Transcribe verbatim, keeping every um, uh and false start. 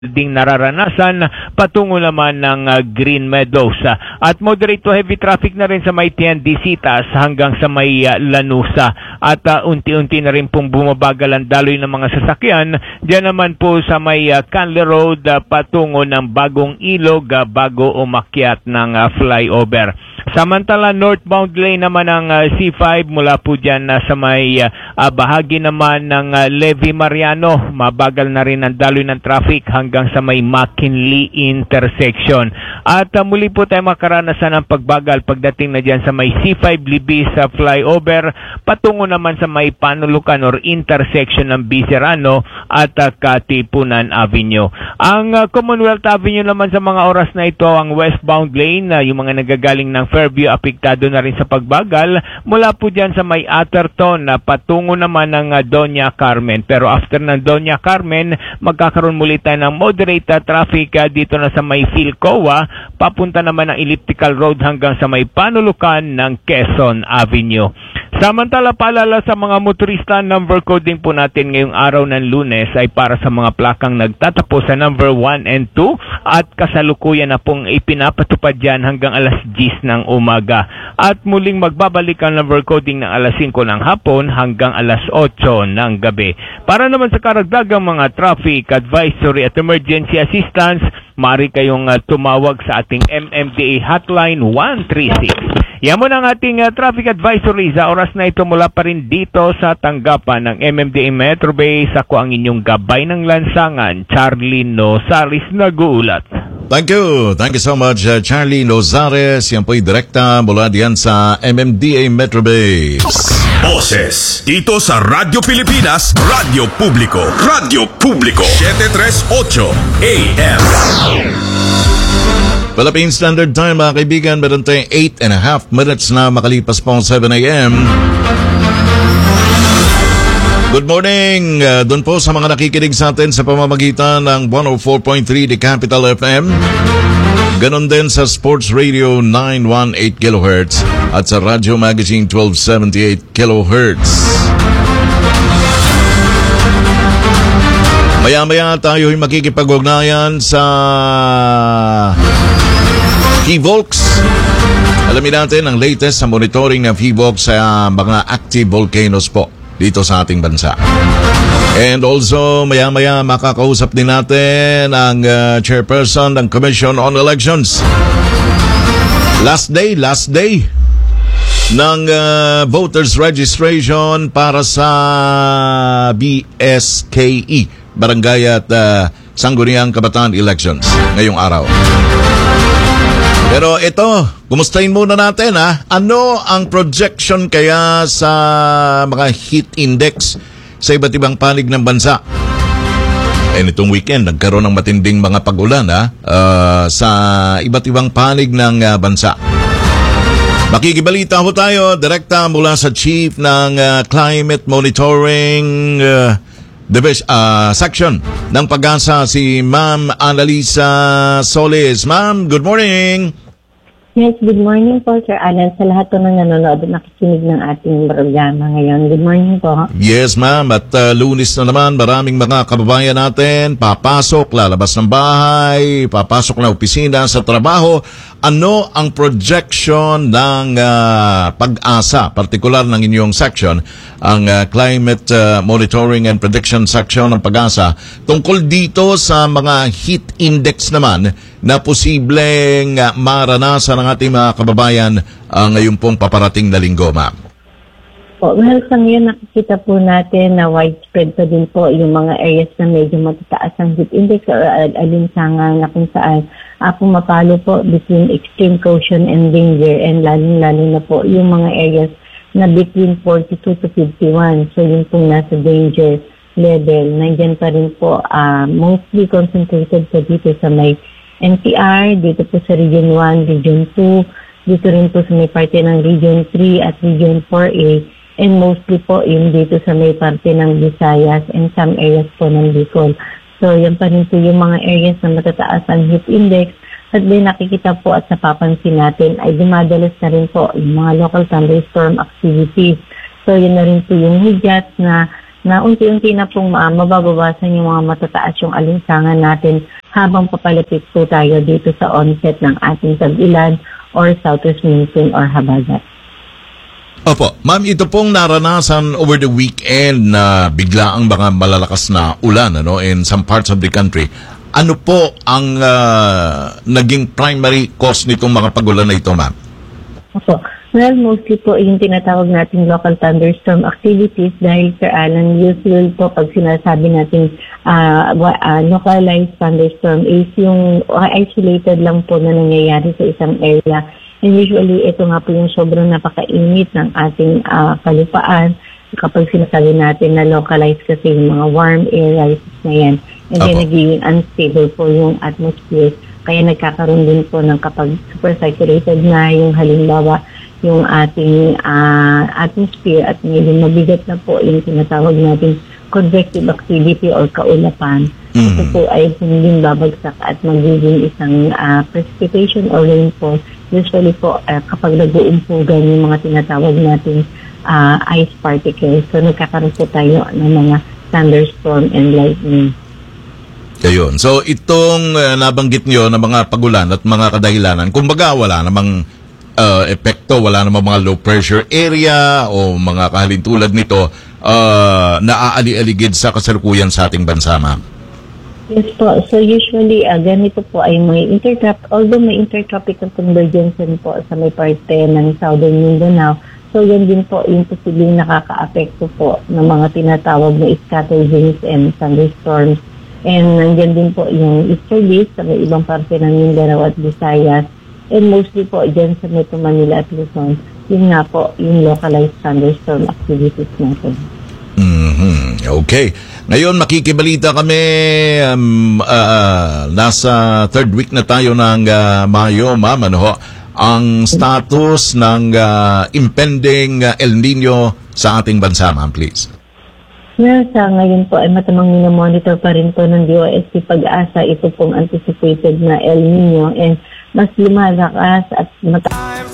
ding nararanasan patungo naman ng uh, Green Meadows. At moderate to heavy traffic na rin sa may Tiendesitas hanggang sa may uh, Lanusa. At uh, unti-unti na rin pong bumabagal ang daloy ng mga sasakyan. Diyan naman po sa may uh, Canley Road uh, patungo ng Bagong Ilog uh, bago umakyat ng uh, flyover. Samantala, northbound lane naman ng uh, C five mula po dyan uh, sa may uh, bahagi naman ng uh, Levi Mariano. Mabagal na rin ang daloy ng traffic hanggang sa may McKinley intersection. At uh, muli po tayo makaranasan ng pagbagal pagdating na dyan sa may C five Libis sa uh, flyover patungo naman sa may Panulukan or intersection ng Biserano at uh, Katipunan Avenue. Ang uh, Commonwealth Avenue naman sa mga oras na ito ang westbound lane, uh, yung mga nagagaling ng Fairview apektado na rin sa pagbagal mula po dyan sa may Atherton na patungo naman ng uh, Doña Carmen. Pero after ng Doña Carmen, magkakaroon muli tayo ng moderate uh, traffic uh, dito na sa may Philcoa, papunta naman ng Elliptical Road hanggang sa may Panulukan ng Quezon Avenue. Samantala, paalala sa mga motorista, number coding po natin ngayong araw ng Lunes ay para sa mga plakang nagtatapos sa number one and two at kasalukuyan na pong ipinapatupad dyan hanggang alas diyes ng umaga. At muling magbabalik ang number coding ng alas singko ng hapon hanggang alas otso ng gabi. Para naman sa karagdagang mga traffic advisory at emergency assistance, maaari kayong uh, tumawag sa ating M M D A hotline one three six. Yan muna ang ating uh, traffic advisory sa oras na ito mula pa rin dito sa tanggapan ng M M D A Metro Base. Ako ang inyong gabay ng lansangan, Charlie Nozares, nag-uulat. Thank you. Thank you so much, uh, Charlie Nozares. Yan po'y direkta mula diyan sa M M D A Metro Base. Boses dito sa Radyo Pilipinas, Radyo Publiko, Radyo Publiko, seven thirty-eight A M. Philippine Standard Time, mga kaibigan, meron tayong eight and a half minutes na makalipas po ang seven A M. Good morning, uh, doon po sa mga nakikinig sa atin sa pamamagitan ng one oh four point three The Capital F M. Ganon din sa Sports Radio nine eighteen kilohertz at sa Radio Magazine twelve seventy-eight kilohertz. Maya-maya tayo'y makikipag-ugnayan sa PHIVOLCS. Alamin natin ang latest sa monitoring ng PHIVOLCS sa mga active volcanoes po dito sa ating bansa. And also, maya-maya makakausap din natin ang uh, chairperson ng Commission on Elections. Last day, last day ng uh, voters registration para sa B S K E, Barangay at uh, Sangguniang Kabataan Elections ngayong araw. Pero ito, kumustahin muna natin ha. Ano ang projection kaya sa mga heat index sa iba't ibang panig ng bansa? And itong weekend, nagkaroon ng matinding mga pag-ulan ha, uh, sa iba't ibang panig ng uh, bansa. Makikibalita ho tayo direkta mula sa Chief ng uh, Climate Monitoring uh, Division, uh, Section ng Pag-asa, si Ma'am Annalisa Solis. Ma'am, good morning. Yes, good morning po, Sir Alan, sa lahat po ng nanonood at nakikinig ng ating programa ngayon. Good morning po. Yes, ma'am. At uh, Lunes na naman, maraming mga kababayan natin papasok, lalabas ng bahay, papasok na opisina, sa trabaho. Ano ang projection ng uh, Pag-asa, partikular ng inyong section, ang uh, Climate uh, Monitoring and Prediction Section ng Pag-asa, tungkol dito sa mga heat index naman na posibleng uh, maranasan ng ating mga kababayan uh, ngayon pong paparating na linggo, ma'am? Po, well, sa ngayon nakikita po natin na widespread pa din po yung mga areas na medyo matataas ang heat index o alinsangan na kung saan uh, pumapalo po between extreme caution and danger, and lalong-lalo na po yung mga areas na between forty-two to fifty-one. So yung pong nasa danger level, nandyan pa rin po uh, mostly concentrated po dito sa may N C R, dito po sa Region one, Region two, dito rin po sa may parte ng Region three at Region four A, and mostly po yun dito sa may parte ng Visayas and some areas po ng Bicol. So yan pa rin po yung mga areas na matataas ang heat index. At din nakikita po at napapansin natin ay dumadalas na rin po yung mga local thunderstorm activities. So yun na rin po yung hudyat na na unti-unti na pong uh, mababawasan yung mga matataas yung alinsangan natin habang papalapit po tayo dito sa onset ng ating tag-ulan or southwest monsoon or habagat. Opo. Ma'am, ito pong naranasan over the weekend na bigla ang mga malalakas na ulan ano, in some parts of the country. Ano po ang uh, naging primary cause nitong mga pagulan na ito, ma'am? Opo. Well, mostly po yung tinatawag nating local thunderstorm activities dahil, Sir Alan, usual po pag sinasabi natin uh, uh, localized thunderstorm is yung isolated lang po na nangyayari sa isang area. And usually, ito nga po yung sobrang napakainit ng ating uh, kalupaan kapag sinasabi natin na localized kasi yung mga warm air rises na yan. And then, nagiging unstable po yung atmosphere. Kaya nagkakaroon din po ng kapag super saturated na yung halimbawa yung ating uh, atmosphere at medyo mabigat na po yung tinatawag natin convective activity or kaulapan. Mm-hmm. Ito po ay hindi babagsak at magiging isang uh, precipitation or rainfall. Usually po uh, kapag nag-uumpugan yung mga tinatawag natin uh, ice particles. So nagkakaroon po tayo ng mga thunderstorm and lightning. Ayun. So itong uh, nabanggit nyo na mga pagulan at mga kadahilanan, kumbaga wala namang uh, epekto, wala namang mga low pressure area o mga kahalintulad nito uh, na aali-aligid sa kasalukuyan sa ating bansa, ma'am. Yes po. So usually, uh, ganito po ay may intertrop, although may intertropical convergence din po sa may parte ng southern Mindanao. So yan din po yung posibleng nakaka-apekto po ng mga tinatawag na scatterings and thunderstorms. And nandiyan din po yung easterlies sa may ibang parte ng Mindanao at Visayas. And mostly po dyan sa Metro Manila at Luzon, yun nga po yung localized thunderstorm activities natin. Mm-hmm. Okay. Ngayon makikibalita kami, um, uh, nasa third week na tayo ng uh, Mayo, ma'am, ano ho, ang status ng uh, impending uh, El Nino sa ating bansa, ma'am, please. Well, sa ngayon po ay matamang minomonitor pa rin po ng D O S T Pag-asa ito pong anticipated na El Nino and mas lumalakas at mataas